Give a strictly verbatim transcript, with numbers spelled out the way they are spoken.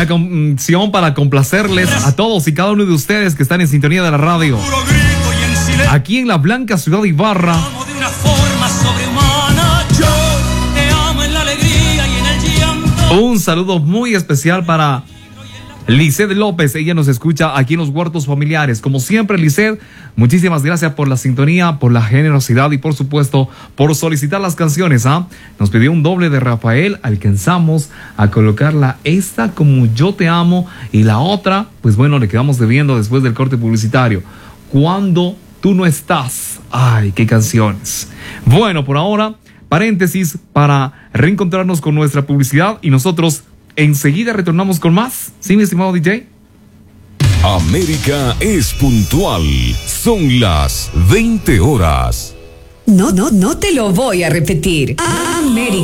Una canción para complacerles a todos y cada uno de ustedes que están en sintonía de la radio. Aquí en la blanca ciudad de Ibarra. Un saludo muy especial para Lizeth López, ella nos escucha aquí en los huertos familiares. Como siempre, Lizeth, muchísimas gracias por la sintonía, por la generosidad y por supuesto por solicitar las canciones. ¿ah? Nos pidió un doble de Rafael, alcanzamos a colocarla esta como Yo Te Amo y la otra, pues bueno, le quedamos debiendo después del corte publicitario. Cuando tú no estás. Ay, qué canciones. Bueno, por ahora, paréntesis para reencontrarnos con nuestra publicidad y nosotros enseguida retornamos con más. ¿Sí, mi estimado D J? América es puntual. Son las veinte horas. No, no, no te lo voy a repetir. América.